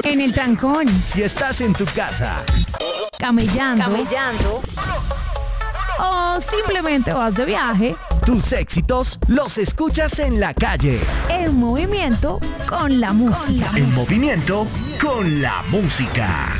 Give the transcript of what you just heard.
En el trancón, Si estás en tu casa, camellando o simplemente vas de viaje, tus éxitos los escuchas en la calle. en movimiento con la música. En movimiento con la música.